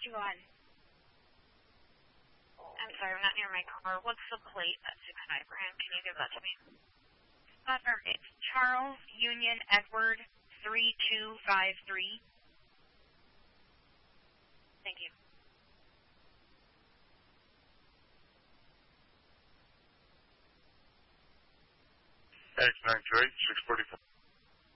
you on? I'm sorry, I'm not near my car. What's the plate? That's 6-5 grand. Can you give that to me? It's Charles Union Edward 3253. Thank you. X928 644.